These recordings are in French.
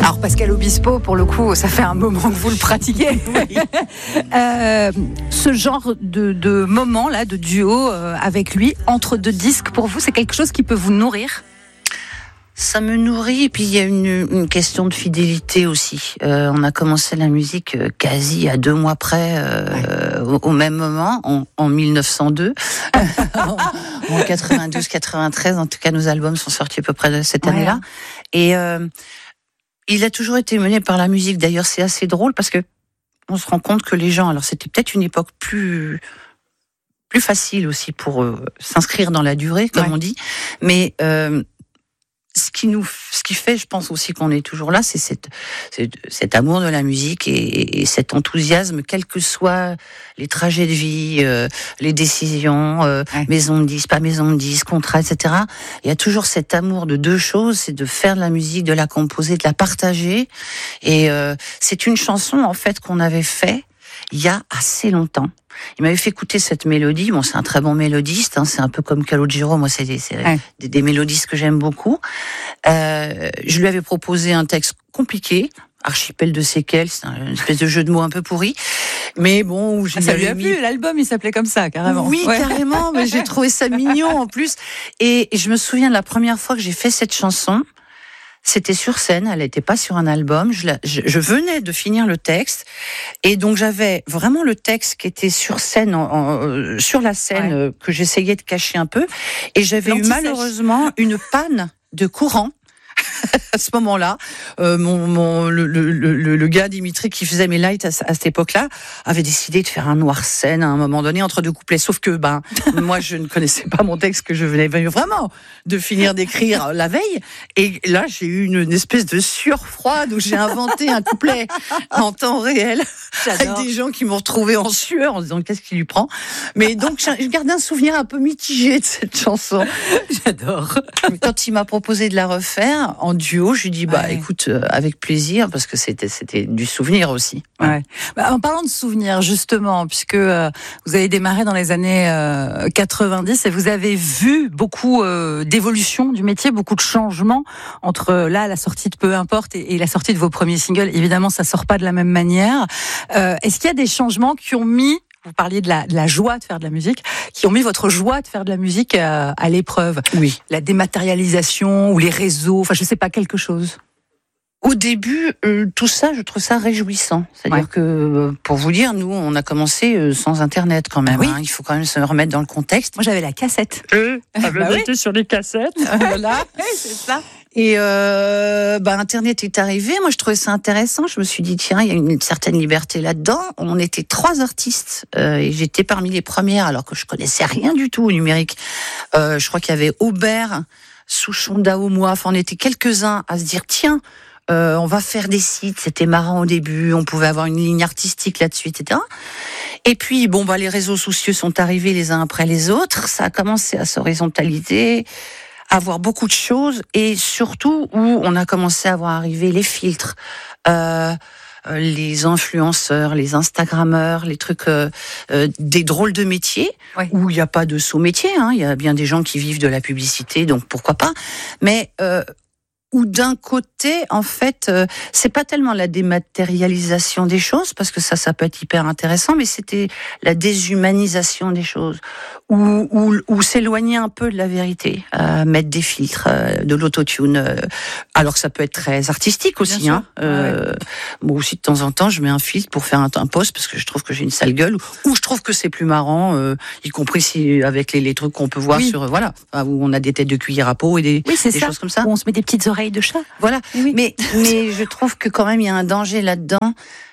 Alors Pascal Obispo, pour le coup, ça fait un moment que vous le pratiquez. Oui. Ce genre de moment là, de duo avec lui, entre deux disques, pour vous, c'est quelque chose qui peut vous nourrir? Ça me nourrit, et puis il y a une question de fidélité aussi. On a commencé la musique quasi à 2 mois près, au même moment, en 1902, en 92-93. En tout cas, nos albums sont sortis à peu près de cette année-là. Et il a toujours été mené par la musique. D'ailleurs, c'est assez drôle parce que on se rend compte que les gens, alors c'était peut-être une époque plus facile aussi pour s'inscrire dans la durée, comme on dit, mais ce qui fait, je pense aussi qu'on est toujours là, c'est cet amour de la musique et cet enthousiasme, quels que soient les trajets de vie, les décisions, maison de disque, pas maison de disque, contrat, etc. Il y a toujours cet amour de 2 choses, c'est de faire de la musique, de la composer, de la partager. Et c'est une chanson en fait qu'on avait fait il y a assez longtemps. Il m'avait fait écouter cette mélodie. Bon, c'est un très bon mélodiste. C'est un peu comme Calogero. Moi, c'est des mélodistes que j'aime beaucoup. Je lui avais proposé un texte compliqué, Archipel de séquelles. C'est une espèce de jeu de mots un peu pourri. Mais bon, où ça lui a plu. L'album, il s'appelait comme ça, carrément. Oui, carrément. Mais j'ai trouvé ça mignon en plus. Et je me souviens de la première fois que j'ai fait cette chanson. C'était sur scène, elle n'était pas sur un album. Je venais de finir le texte, et donc j'avais vraiment le texte qui était sur scène, sur la scène, que j'essayais de cacher un peu. Et j'avais eu malheureusement une panne de courant. À ce moment-là, le gars Dimitri qui faisait mes lights à cette époque-là avait décidé de faire un noir scène à un moment donné entre 2 couplets. Sauf que moi je ne connaissais pas mon texte que je venais vraiment de finir d'écrire la veille. Et là j'ai eu une espèce de sueur froide où j'ai inventé un couplet en temps réel. J'adore. Avec des gens qui m'ont retrouvé en sueur en disant qu'est-ce qui lui prend. Mais donc je garde un souvenir un peu mitigé de cette chanson. J'adore. Quand il m'a proposé de la refaire en duo, je lui dis écoute, avec plaisir, parce que c'était du souvenir aussi. Ouais. En parlant de souvenirs, justement, puisque vous avez démarré dans les années 90 et vous avez vu beaucoup d'évolution du métier, beaucoup de changements entre la sortie de Peu importe et la sortie de vos premiers singles. Évidemment, ça sort pas de la même manière. Est-ce qu'il y a des changements qui ont mis, vous parliez de la joie de faire de la musique, qui ont mis votre joie de faire de la musique à l'épreuve? Oui. La dématérialisation ou les réseaux, enfin je sais pas, quelque chose. Au début, tout ça, je trouve ça réjouissant. C'est-à-dire que, pour vous dire, nous, on a commencé sans Internet quand même. Oui. Il faut quand même se remettre dans le contexte. Moi, j'avais la cassette. J'étais sur les cassettes. Voilà. C'est ça. Et Internet est arrivé. Moi, je trouvais ça intéressant. Je me suis dit, tiens, il y a une certaine liberté là-dedans. On était 3 artistes et j'étais parmi les premières, alors que je connaissais rien du tout au numérique. Je crois qu'il y avait Aubert, Souchon, Daomois. Enfin, on était quelques-uns à se dire, tiens, on va faire des sites. C'était marrant au début. On pouvait avoir une ligne artistique là-dessus, etc. Et puis, les réseaux sociaux sont arrivés les uns après les autres. Ça a commencé à s'horizontaliser, à voir beaucoup de choses, et surtout où on a commencé à voir arriver les filtres, les influenceurs, les Instagrammeurs, les trucs, des drôles de métiers, où il n'y a pas de sous-métier. Il y a bien des gens qui vivent de la publicité, donc pourquoi pas. Mais où d'un côté, en fait, c'est pas tellement la dématérialisation des choses, parce que ça peut être hyper intéressant, mais c'était la déshumanisation des choses, ou s'éloigner un peu de la vérité, mettre des filtres, de l'autotune, alors que ça peut être très artistique aussi. Moi aussi, de temps en temps, je mets un filtre pour faire un post, parce que je trouve que j'ai une sale gueule, ou je trouve que c'est plus marrant, y compris avec les trucs qu'on peut voir sur, où on a des têtes de cuillère à peau et des choses comme ça. Où on se met des petites oreilles de chat. Voilà. Oui. Mais je trouve que quand même il y a un danger là-dedans.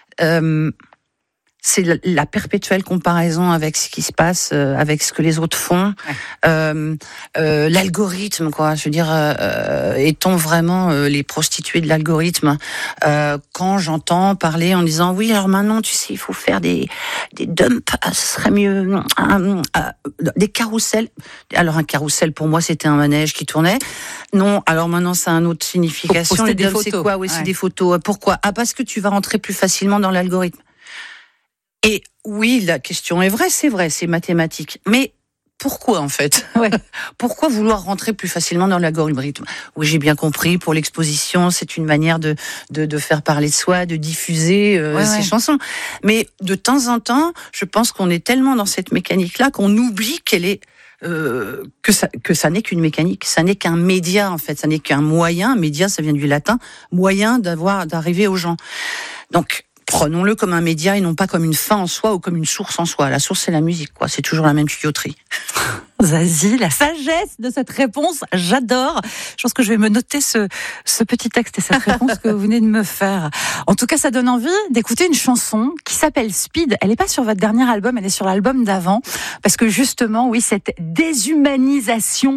C'est la perpétuelle comparaison avec ce qui se passe, avec ce que les autres font. L'algorithme, quoi. Je veux dire, est-on vraiment les prostituées de l'algorithme? Quand j'entends parler en disant oui, alors maintenant, tu sais, il faut faire des dumps, ce serait mieux, des carousels. Alors un carrousel pour moi, c'était un manège qui tournait. Non, alors maintenant, ça a une autre signification. Les dumps, c'est quoi? Oui, c'est des photos. Pourquoi? Parce que tu vas rentrer plus facilement dans l'algorithme. Et oui, la question est vraie, c'est mathématique. Mais pourquoi en fait? Ouais. Pourquoi vouloir rentrer plus facilement dans l'algorithme? Oui, j'ai bien compris, pour l'exposition, c'est une manière de faire parler de soi, de diffuser ces chansons. Mais de temps en temps, je pense qu'on est tellement dans cette mécanique-là qu'on oublie qu'elle est que ça n'est qu'une mécanique, ça n'est qu'un média en fait, ça n'est qu'un moyen. Média, ça vient du latin, moyen d'arriver aux gens. Donc prenons-le comme un média et non pas comme une fin en soi ou comme une source en soi. La source, c'est la musique, quoi. C'est toujours la même tuyauterie. Zazie, la sagesse de cette réponse, j'adore. Je pense que je vais me noter ce petit texte et cette réponse que vous venez de me faire. En tout cas, ça donne envie d'écouter une chanson qui s'appelle Speed. Elle n'est pas sur votre dernier album, elle est sur l'album d'avant. Parce que justement, oui, cette déshumanisation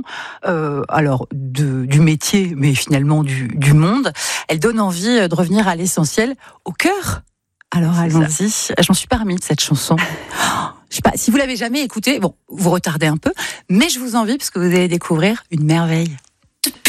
du métier, mais finalement du monde, elle donne envie de revenir à l'essentiel, au cœur. Alors allons-y, j'en suis pas remis de cette chanson. Je sais pas, si vous l'avez jamais écoutée, bon, vous retardez un peu, mais je vous envie parce que vous allez découvrir une merveille.